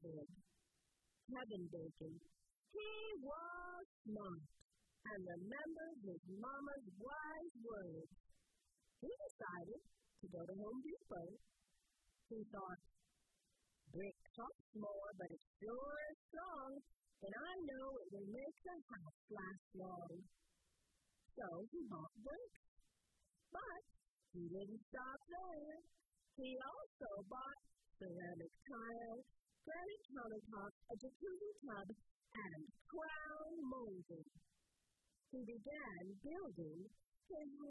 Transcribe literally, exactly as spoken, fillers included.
big. Kevin Bacon. He was smart and remembered his mama's wise words. He decided to go to Home Depot. He thought, brick costs more, but it sure is strong, and I know it will make the house last long. So he bought bricks. But he didn't stop there. He also bought ceramic tile, granite countertops, a jacuzzi tub, and crown molding. He began building his